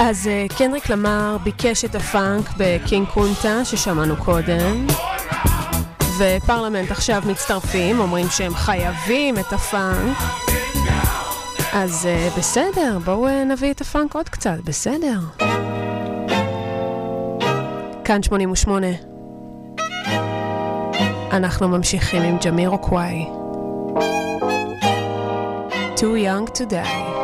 אז קנדריק למר ביקש את הפאנק בקינג קונטה ששמענו קודם, ופרלמנט עכשיו מצטרפים, אומרים שהם חייבים את הפאנק. אז בסדר, בואו נביא את הפאנק עוד קצת, בסדר. כאן 88. אנחנו ממשיכים עם ג'מירוקוואי. Too Young to Die.